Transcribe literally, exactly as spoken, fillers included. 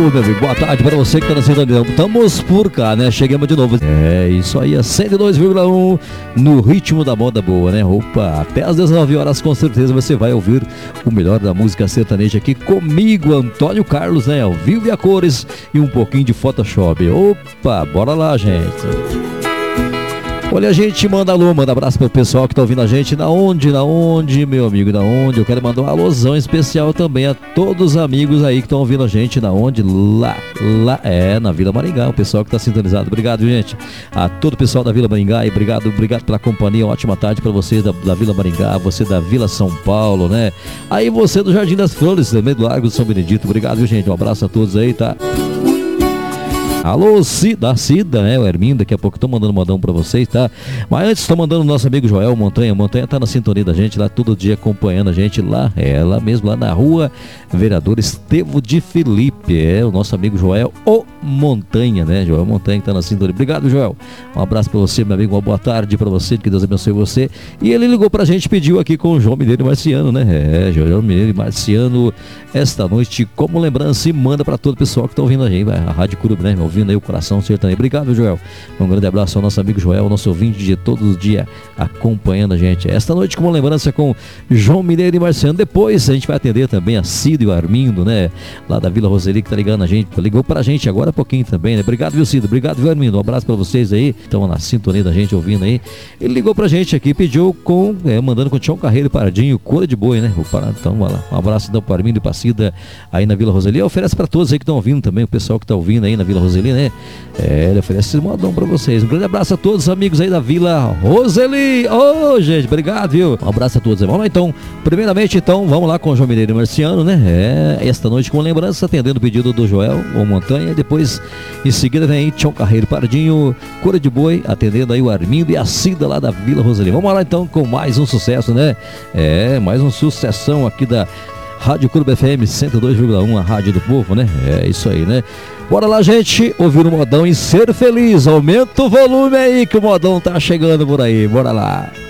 meu amigo, boa tarde para você que está na sintonia. Estamos por cá, né? Chegamos de novo. É isso aí, a cento e dois vírgula um no ritmo da moda boa, né? Opa, até às dezenove horas com certeza você vai ouvir o melhor da música sertaneja aqui comigo, Antônio Carlos, né? Ao vivo e a cores e um pouquinho de Photoshop. Opa, bora lá, gente. Olha, a gente manda alô, manda abraço pro pessoal que tá ouvindo a gente. Na onde, na onde, meu amigo, na onde? Eu quero mandar um alôzão especial também a todos os amigos aí que estão ouvindo a gente. Na onde? Lá, lá, é, na Vila Maringá, o pessoal que tá sintonizado. Obrigado, gente. A todo o pessoal da Vila Maringá e obrigado, obrigado pela companhia. Ótima tarde pra vocês da, da Vila Maringá, você da Vila São Paulo, né? Aí você do Jardim das Flores, também do Largo de São Benedito. Obrigado, gente. Um abraço a todos aí, tá? Alô, Cida, Cida, né, o Hermindo, daqui a pouco estou mandando um modão pra vocês, tá? Mas antes estou mandando o nosso amigo Joel Montanha, Montanha tá na sintonia da gente lá, todo dia acompanhando a gente lá, é, lá mesmo, lá na rua Vereador Estevo de Felipe, é, o nosso amigo Joel, o Montanha, né, Joel Montanha que tá na sintonia. Obrigado, Joel, um abraço pra você, meu amigo, uma boa tarde pra você, que Deus abençoe você. E ele ligou pra gente, pediu aqui com o João Mineiro e Marciano, né, é, João Mineiro e Marciano, esta noite, como lembrança, e manda pra todo o pessoal que tá ouvindo a gente, vai, a Rádio Clube, né, ouvindo aí o coração sertanejo. Obrigado, Joel. Um grande abraço ao nosso amigo Joel, nosso ouvinte de todos os dias acompanhando a gente. Esta noite, como lembrança com João Mineiro e Marciano. Depois a gente vai atender também a Cido e o Armindo, né? Lá da Vila Roseli, que tá ligando a gente. Ligou pra gente agora há pouquinho também, né? Obrigado, viu, Cido? Obrigado, viu, Armindo? Um abraço pra vocês aí. Estão na sintonia da gente ouvindo aí. Ele ligou pra gente aqui, pediu com, é, mandando com Tião Carreiro e Pardinho, Cora de Boi, né? Então, vai lá. Um abraço então pro Armindo e pra Cida aí na Vila Roseli. Oferece pra todos aí que estão ouvindo também, o pessoal que tá ouvindo aí na Vila Roseli, né? É, ele oferece esse modão pra vocês. Um grande abraço a todos os amigos aí da Vila Roseli. Ô, oh, gente, obrigado, viu? Um abraço a todos. Vamos lá, então. Primeiramente, então, vamos lá com o João Mineiro e Marciano, né? É, esta noite com lembrança, atendendo o pedido do Joel, o Montanha. E depois, em seguida, vem aí Tião Carreiro Pardinho, Cora de Boi, atendendo aí o Armindo e a Cida lá da Vila Roseli. Vamos lá, então, com mais um sucesso, né? É, mais um sucessão aqui da Rádio Clube F M cento e dois vírgula um, a rádio do povo, né? É isso aí, né? Bora lá, gente, ouvir o modão e ser feliz. Aumenta o volume aí que o modão tá chegando por aí. Bora lá.